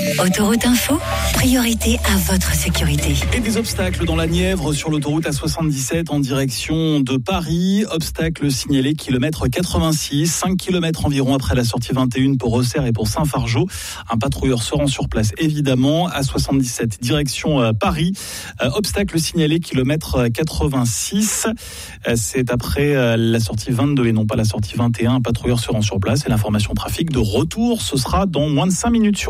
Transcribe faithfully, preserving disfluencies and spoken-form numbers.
Autoroute Info, priorité à votre sécurité. Et des obstacles dans la Nièvre sur l'autoroute A soixante-dix-sept en direction de Paris. Obstacle signalé kilomètre quatre-vingt-six, cinq kilomètres environ après la sortie vingt et un pour Auxerre et pour Saint-Fargeau. Un patrouilleur se rend sur place évidemment. A soixante-dix-sept direction euh, Paris. Euh, obstacle signalé kilomètre quatre-vingt-six. Euh, c'est après euh, la sortie vingt-deux et non pas la sortie vingt et un. Un patrouilleur se rend sur place et l'information trafic de retour, ce sera dans moins de cinq minutes sur